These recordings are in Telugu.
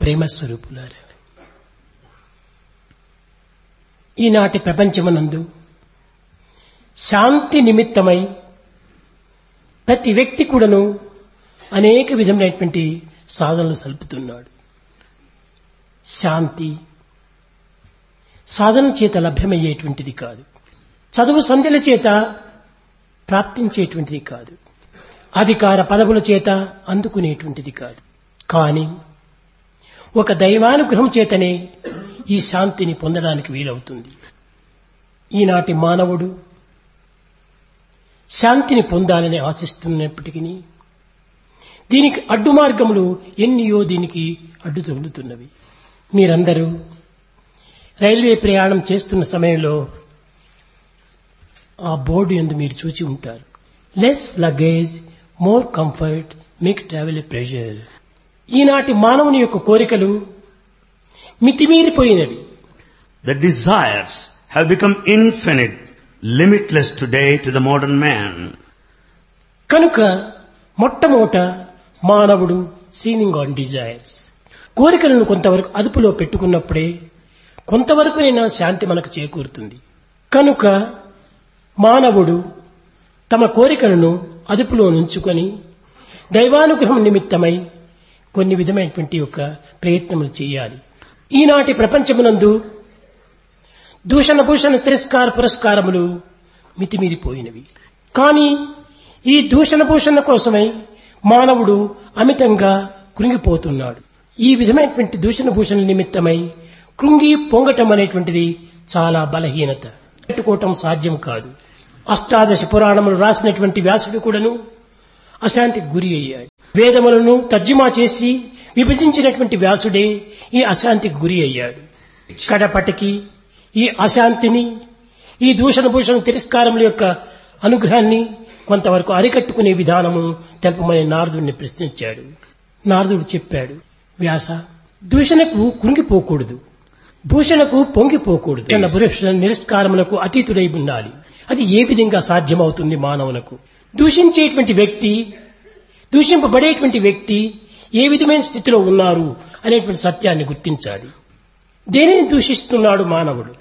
ప్రేమ స్వరూపులారా, ఈనాటి ప్రపంచమునందు శాంతి నిమిత్తమై ప్రతి వ్యక్తి కూడాను అనేక విధమైనటువంటి సాధనలు సల్పుతున్నాడు. శాంతి సాధన చేత లభ్యమయ్యేటువంటిది కాదు, చదువు సంధ్యల చేత ప్రాప్తించేటువంటిది కాదు, అధికార పదవుల చేత అందుకునేటువంటిది కాదు. కానీ ఒక దైవానుగ్రహం చేతనే ఈ శాంతిని పొందడానికి వీలవుతుంది. ఈనాటి మానవుడు శాంతిని పొందాలని ఆశిస్తున్నప్పటికీ దీనికి అడ్డు మార్గములు ఎన్నియో దీనికి అడ్డు తగులుతున్నవి. మీరందరూ రైల్వే ప్రయాణం చేస్తున్న సమయంలో ఆ బోర్డు యందు మీరు చూసి ఉంటారు, less luggage more comfort make travel a pleasure. ఈనాటి మానవుని యొక్క కోరికలు మితిమీరిపోయినవి. The desires have become infinite, limitless today to the modern man. కనుక మొట్టమొదట మానవుడు సీలింగ్ ఆన్ డిజైర్స్, కోరికలను కొంతవరకు అదుపులో పెట్టుకున్నప్పుడే కొంతవరకునైనా శాంతి మనకు చేకూరుతుంది. కనుక మానవుడు తమ కోరికలను అదుపులో ఉంచుకొని దైవానుగ్రహం నిమిత్తమై కొన్ని విధమైనటువంటి యొక్క ప్రయత్నములు చేయాలి. ఈనాటి ప్రపంచమునందు దూషణ భూషణ తిరస్కార పురస్కారములు మితిమీరిపోయినవి. కానీ ఈ దూషణ భూషణ కోసమై మానవుడు అమితంగా కృంగిపోతున్నాడు. ఈ విధమైనటువంటి దూషణ భూషణ నిమిత్తమై కృంగి పొంగటం అనేటువంటిది చాలా బలహీనత, పెట్టుకోవటం సాధ్యం కాదు. అష్టాదశ పురాణములు రాసినటువంటి వ్యాసుడు కూడాను అశాంతికి గురి అయ్యాడు. వేదములను తర్జుమా చేసి విభజించినటువంటి వ్యాసుడే ఈ అశాంతికి గురి అయ్యాడు. కడపటికి ఈ అశాంతిని, ఈ దూషణ భూషణ తిరస్కారముల యొక్క అనుగ్రహాన్ని కొంతవరకు అరికట్టుకునే విధానము తెలుపమని నారదుడిని ప్రశ్నించాడు. నారదుడు చెప్పాడు, వ్యాస, దూషణకు కృంగిపోకూడదు, భూషణకు పొంగిపోకూడదు, భూషణ నిరస్కారములకు అతీతుడై ఉండాలి. అది ఏ విధంగా సాధ్యమవుతుంది మానవులకు? దూషించేటువంటి వ్యక్తి, దూషింపబడేటువంటి వ్యక్తి ఏ విధమైన స్థితిలో ఉన్నారు అనేటువంటి సత్యాన్ని గుర్తించాలి. దేనిని దూషిస్తున్నాడు మానవుడు?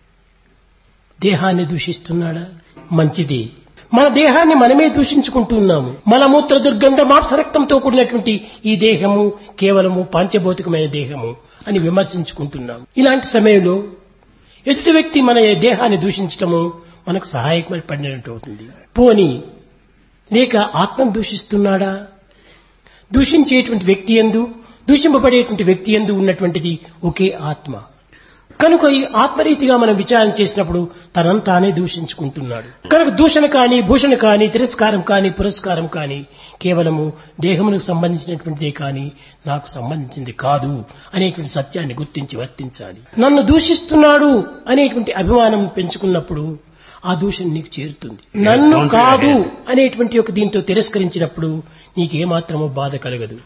దేహాన్ని దూషిస్తున్నాడా? మంచిది, మన దేహాన్ని మనమే దూషించుకుంటున్నాము. మలమూత్ర దుర్గంధ మాంసరక్తంతో కూడినటువంటి ఈ దేహము కేవలము పాంచభౌతికమైన దేహము అని విమర్శించుకుంటున్నాము. ఇలాంటి సమయంలో ఎదుటి వ్యక్తి మన దేహాన్ని దూషించటము మనకు సహాయపడినట్టు అవుతుంది. పోని లేక ఆత్మను దూషిస్తున్నాడా? దూషించేటువంటి వ్యక్తి యందు, దూషింపబడేటువంటి వ్యక్తి యందు ఉన్నటువంటిది ఒకే ఆత్మ. కనుక ఈ ఆత్మరీతిగా మనం విచారణ చేసినప్పుడు తనంతానే దూషించుకుంటున్నాడు. కనుక దూషణ కానీ, భూషణ కానీ, తిరస్కారం కానీ, పురస్కారం కానీ కేవలము దేహములకు సంబంధించినటువంటిదే కానీ నాకు సంబంధించింది కాదు అనేటువంటి సత్యాన్ని గుర్తించి వర్తించాలి. నన్ను దూషిస్తున్నాడు అనేటువంటి అభిమానం పెంచుకున్నప్పుడు ఆ దూషణ నీకు చేరుతుంది. నన్ను కాదు అనేటువంటి ఒక దీంతో తిరస్కరించినప్పుడు నీకేమాత్రమో బాధ కలగదు.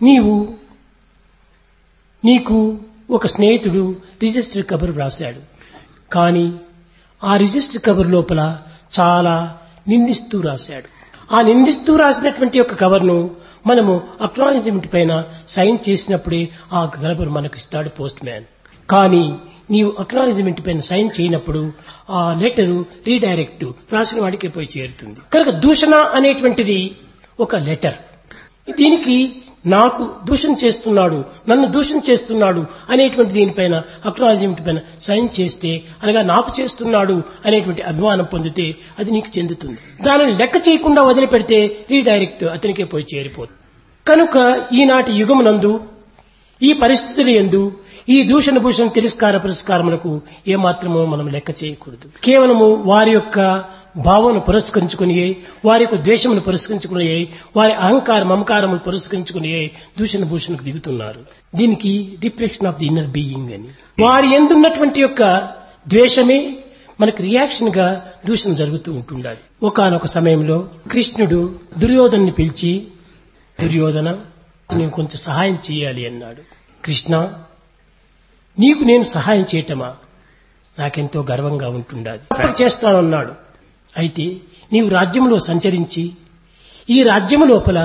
నీకు ఒక స్నేహితుడు రిజిస్టర్ కబర్ రాశాడు, కానీ ఆ రిజిస్టర్ కబర్ లోపల చాలా నిందిస్తూ రాశాడు. ఆ నిందిస్తూ రాసినటువంటి ఒక కవర్ను మనము అక్నాలెడ్జ్మెంట్ పైన సైన్ చేసినప్పుడే ఆ కబర్ మనకు ఇస్తాడు పోస్ట్ మ్యాన్. కానీ నీవు అక్నాలెడ్జ్మెంట్ పైన సైన్ చేయనప్పుడు ఆ లెటరు రీడైరెక్ట్ రాసిన వాడికి పోయి చేరుతుంది. కనుక దూషణ అనేటువంటిది ఒక లెటర్. దీనికి నాకు దూషణ చేస్తున్నాడు, నన్ను దూషణ చేస్తున్నాడు అనేటువంటి దీనిపైన అక్నాలెడ్జ్మెంట్ పైన సైన్ చేస్తే, అనగా నాకు చేస్తున్నాడు అనేటువంటి అభిమానం పొందితే అది నీకు చెందుతుంది. దానిని లెక్క చేయకుండా వదిలిపెడితే రీడైరెక్ట్ అతనికే పోయి చేరిపోతుంది. కనుక ఈనాటి యుగమునందు ఈ పరిస్థితుల యందు ఈ దూషణ భూషణ తిరస్కార పురస్కారములకు ఏమాత్రమో మనం లెక్క చేయకూడదు. కేవలము వారి యొక్క భావనను పురస్కరించుకుని, వారి యొక్క ద్వేషమును పురస్కరించుకుని, వారి అహంకార మమకారమును పురస్కరించుకుని దూషణ భూషణకు దిగుతున్నారు. దీనికి reflection of the inner being అని. వారి ఎందున్నటువంటి యొక్క ద్వేషమే మనకు రియాక్షన్ గా దూషణ జరుగుతూ ఉంటుండాలి. ఒకానొక సమయంలో కృష్ణుడు దుర్యోధన్ని పిలిచి, దుర్యోధన, నేను కొంచెం సహాయం చేయాలి అన్నాడు. కృష్ణ, నీకు నేను సహాయం చేయటమా? నాకెంతో గర్వంగా ఉంటుండాలి, చేస్తానన్నాడు. అయితే నీవు రాజ్యంలో సంచరించి ఈ రాజ్యము లోపల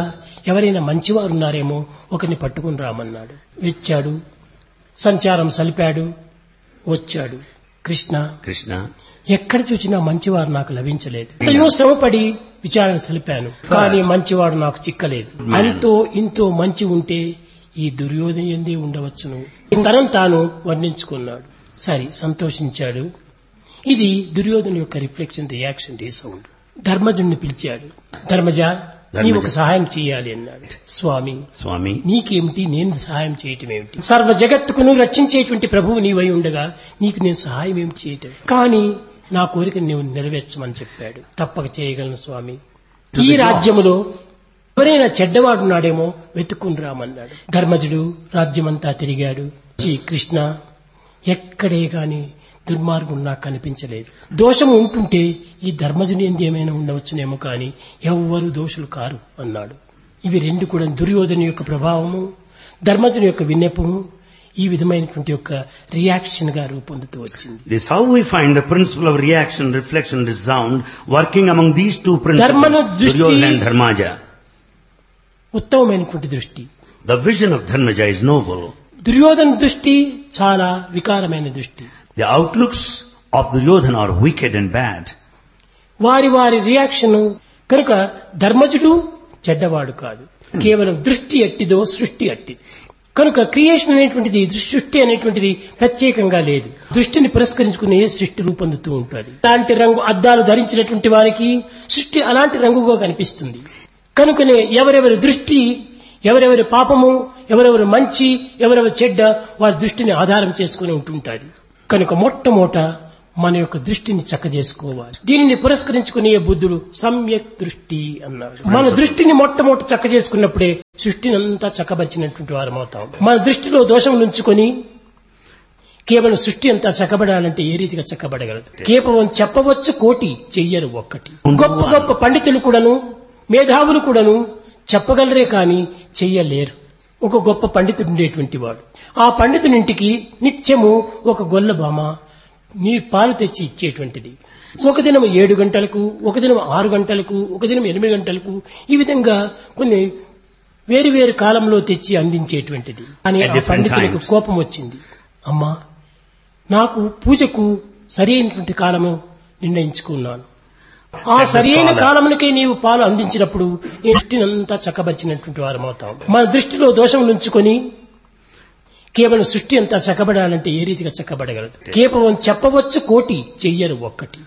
ఎవరైనా మంచివారు ఉన్నారేమో ఒకరిని పట్టుకుని రామన్నాడు. వచ్చాడు, సంచారం సలిపాడు, వచ్చాడు. కృష్ణ ఎక్కడ చూసినా మంచివారు నాకు లభించలేదు. ఎంతో శ్రమపడి విచారణ సలిపాను, కానీ మంచివాడు నాకు చిక్కలేదు. అంతో ఇంతో మంచి ఉంటే ఈ దుర్యోధన ఎందే ఉండవచ్చును. తనను తాను వర్ణించుకున్నాడు. సరే, సంతోషించాడు. ఇది దుర్యోధన యొక్క రిఫ్లెక్షన్, రియాక్షన్, రీసౌండ్. ధర్మజుడిని పిలిచాడు. ధర్మజ, నీవు ఒక సహాయం చేయాలి అన్నాడు. స్వామి నీకేమిటి, నేను సహాయం చేయటం ఏమిటి? సర్వ జగత్తుకును రక్షించేటువంటి ప్రభువు నీవై ఉండగా నీకు నేను సహాయం ఏమిటి చేయటం? కానీ నా కోరికను నీవు నెరవేర్చమని చెప్పాడు. తప్పక చేయగలను స్వామి. ఈ రాజ్యములో ఎవరైనా చెడ్డవాడున్నాడేమో వెతుక్కుని రామన్నాడు. ధర్మజుడు రాజ్యమంతా తిరిగాడు. కృష్ణ, ఎక్కడే గాని దుర్మార్గం నాకు కనిపించలేదు. దోషము ఉంటుంటే ఈ ధర్మజుని ఎందు ఏమైనా ఉండవచ్చునేమో, కానీ ఎవ్వరూ దోషులు కారు అన్నాడు. ఇవి రెండు కూడా దుర్యోధన యొక్క ప్రభావము, ధర్మజుని యొక్క విన్నపము ఈ విధమైనటువంటి యొక్క రియాక్షన్ గా రూపొందుతూ వచ్చింది. This how we find the principle of reaction, reflection, resound working among these two principles, Duryodhana and Dharmaja. ఉత్తమమైనటువంటి దృష్టి. The vision of Dharmaja is noble. Duryodhana దృష్టి చాలా వికారమైన దృష్టి. The outlooks of Duryodhana are wicked and bad. వారి వారి రియాక్షన్ కనుక ధర్మజుడు చెడ్డవాడు కాదు, కేవలం దృష్టి ఎట్టిదో సృష్టి అట్టిది. కనుక క్రియేషన్ అనేటువంటిది, సృష్టి అనేటువంటిది ప్రత్యేకంగా లేదు. దృష్టిని పురస్కరించుకునే సృష్టి రూపొందుతూ ఉంటుంది. అలాంటి రంగు అద్దాలు ధరించినటువంటి వారికి సృష్టి అలాంటి రంగుగా కనిపిస్తుంది. కనుకనే ఎవరెవరి దృష్టి, ఎవరెవరి పాపము, ఎవరెవరి మంచి, ఎవరెవరి చెడ్డ, వారి దృష్టిని ఆధారం చేసుకుని ఉంటుంటారు. కనుక మొట్టమొదట మన యొక్క దృష్టిని చక్కజేసుకోవాలి. దీనిని పురస్కరించుకునే బుద్ధుడు సమ్యక్ దృష్టి అన్నాడు. మన దృష్టిని మొట్టమొదట చక్క చేసుకున్నప్పుడే సృష్టిని అంతా చక్కబరిచినటువంటి వారం అవుతాం. మన దృష్టిలో దోషం ఉంచుకొని కేవలం సృష్టి అంతా చక్కబడాలంటే ఏ రీతిగా చక్కబడగలదు? కేవలం చెప్పవచ్చు కోటి, చెయ్యరు ఒక్కటి. గొప్ప గొప్ప పండితులు కూడాను, మేధావులు కూడాను చెప్పగలరే కానీ చెయ్యలేరు. ఒక గొప్ప పండితుడు ఉండేటువంటి వాడు, ఆ పండితునింటికి నిత్యము ఒక గొల్లబామ నీ పాలు తెచ్చి ఇచ్చేటువంటిది. ఒక దినం 7 గంటలకు, ఒక దినం 6 గంటలకు, ఒక దినం 8 గంటలకు, ఈ విధంగా కొన్ని వేరు వేరు కాలంలో తెచ్చి అందించేటువంటిది. అని ఆ పండితులకు కోపం వచ్చింది. అమ్మా, నాకు పూజకు సరైనటువంటి కాలము నిర్ణయించుకున్నాను. ఆ సరైన కాలమునకే నీవు పాలు అందించినప్పుడు ఈ దృష్టినంతా చక్కబరిచినటువంటి వారం అవుతాం. మన దృష్టిలో దోషం ఉంచుకొని కేవలం సృష్టి అంతా చక్కబడాలంటే ఏ రీతిగా చక్కబడగలదు? కేవలం చెప్పవచ్చు కోటి, చెయ్యరు ఒక్కటి.